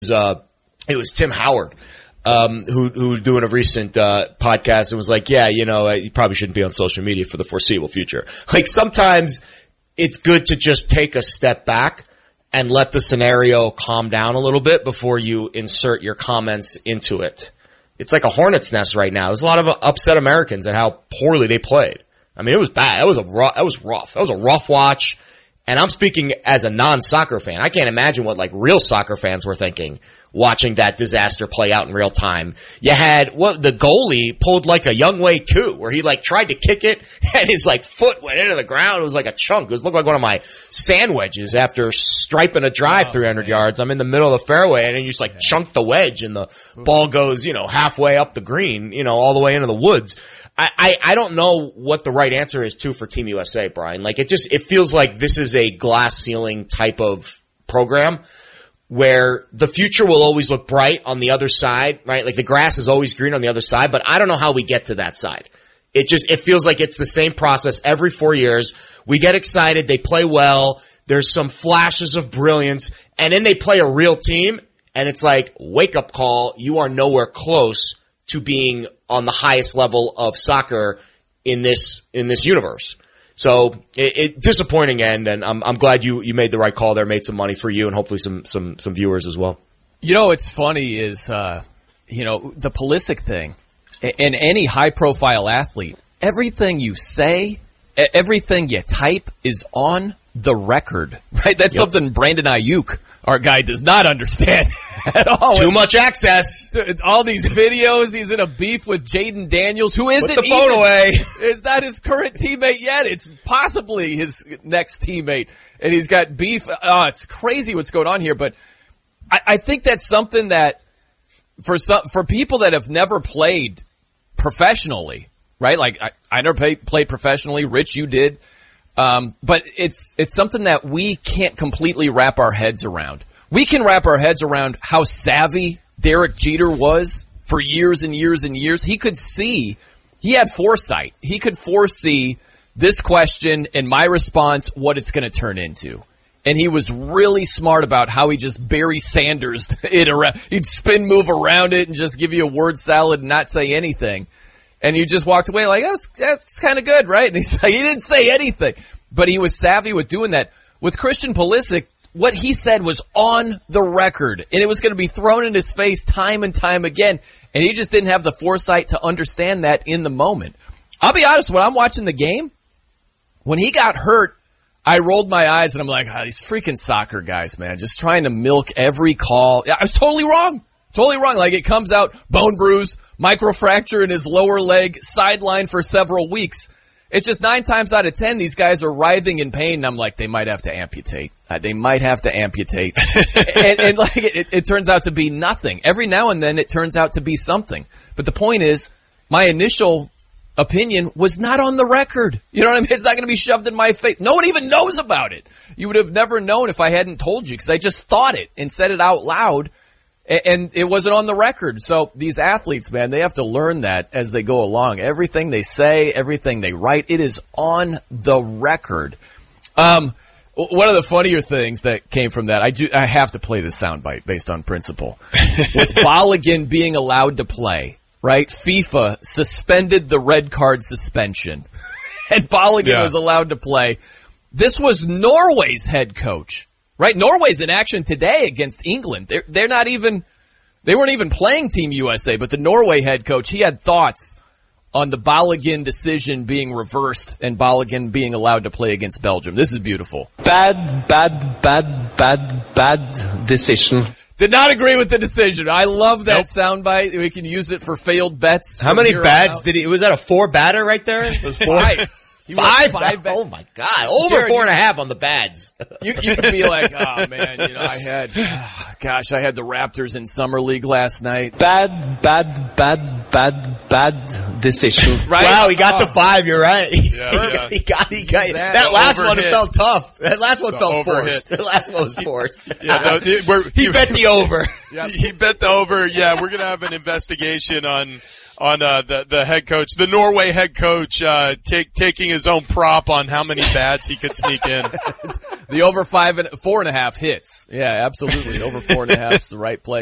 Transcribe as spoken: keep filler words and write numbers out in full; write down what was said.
uh, it was Tim Howard, um, who, who was doing a recent, uh, podcast and was like, yeah, you know, you probably shouldn't be on social media for the foreseeable future. Like sometimes it's good to just take a step back and let the scenario calm down a little bit before you insert your comments into it. It's like a hornet's nest right now. There's a lot of upset Americans at how poorly they played. I mean, it was bad. That was a rough, that was rough. That was a rough watch. And I'm speaking as a non-soccer fan. I can't imagine what like real soccer fans were thinking watching that disaster play out in real time. You had, well, the goalie pulled like a Younghoe Koo where he like tried to kick it and his like foot went into the ground. It was like a chunk. It was looked like one of my sand wedges after striping a drive oh, three hundred man. yards. I'm in the middle of the fairway and you just like yeah. chunk the wedge and the ball goes, you know, halfway up the green, you know, all the way into the woods. I, I, I don't know what the right answer is too for Team U S A, Brian. Like it just, it feels like this is a glass ceiling type of program where the future will always look bright on the other side, right? Like the grass is always green on the other side, but I don't know how we get to that side. It just, it feels like it's the same process every four years. We get excited. They play well. There's some flashes of brilliance and then they play a real team and it's like wake up call. You are nowhere close to being on the highest level of soccer in this, in this universe. So it, it disappointing end, and I'm I'm glad you, you made the right call there, made some money for you, and hopefully some some some viewers as well. You know, what's funny is uh, you know the Pulisic thing, and any high profile athlete, everything you say, everything you type is on the record, right? That's yep. something Brandon Ayuk, our guy, does not understand at all. Too much access. All these videos, he's in a beef with Jaden Daniels, who isn't Put the phone even, away. is not his current teammate yet. It's possibly his next teammate. And he's got beef. Oh, it's crazy what's going on here. But I, I think that's something that for some, for people that have never played professionally, right? Like I, I never play, played professionally. Rich, you did. Um, but it's, it's something that we can't completely wrap our heads around. We can wrap our heads around how savvy Derek Jeter was for years and years and years. He could see, he had foresight. He could foresee this question and my response, what it's going to turn into. And he was really smart about how he just Barry Sanders it around. He'd spin move around it and just give you a word salad and not say anything. And you just walked away like, that's, that's kind of good, right? And he's like, he didn't say anything. But he was savvy with doing that. With Christian Pulisic, what he said was on the record. And it was going to be thrown in his face time and time again. And he just didn't have the foresight to understand that in the moment. I'll be honest, when I'm watching the game, when he got hurt, I rolled my eyes and I'm like, oh, these freaking soccer guys, man, just trying to milk every call. I was totally wrong. Totally wrong. Like it comes out, bone bruise, microfracture in his lower leg, sidelined for several weeks. It's just nine times out of ten, these guys are writhing in pain. And I'm like, they might have to amputate. Uh, they might have to amputate. and, and like it, it turns out to be nothing. Every now and then it turns out to be something. But the point is, my initial opinion was not on the record. You know what I mean? It's not going to be shoved in my face. No one even knows about it. You would have never known if I hadn't told you because I just thought it and said it out loud. And it wasn't on the record. So these athletes, man, they have to learn that as they go along. Everything they say, everything they write, it is on the record. Um, one of the funnier things that came from that, I do, I have to play this soundbite based on principle. With Balogun being allowed to play, right? FIFA suspended the red card suspension. And Balogun yeah. was allowed to play. This was Norway's head coach. Right, Norway's in action today against England. They're they're not even they weren't even playing Team U S A, but the Norway head coach, he had thoughts on the Balogun decision being reversed and Balogun being allowed to play against Belgium. This is beautiful. Bad, bad, bad, bad, bad decision. Did not agree with the decision. I love that nope. soundbite. We can use it for failed bets. How many bads did he? Was that a four batter right there? It was four. Five. Five, five oh my God, over Jared, four and a half on the bads. You, you can be like, oh man, you know, I had, oh, gosh, I had the Raptors in summer league last night. Bad, bad, bad, bad, bad decision. Right? Wow, he got oh. to five. You're right. Yeah, yeah. he got, he got that, that last overhit. one. It felt tough. That last one the felt overhit. forced. The last one was forced. Yeah, no, it, we're, he bet the over. Yeah, he bet the over. Yeah, we're gonna have an investigation on. on uh, the the head coach, the Norway head coach, uh, take, taking his own prop on how many bats he could sneak in. The over five and four and a half hits. Yeah, absolutely. Over four and a half is the right play.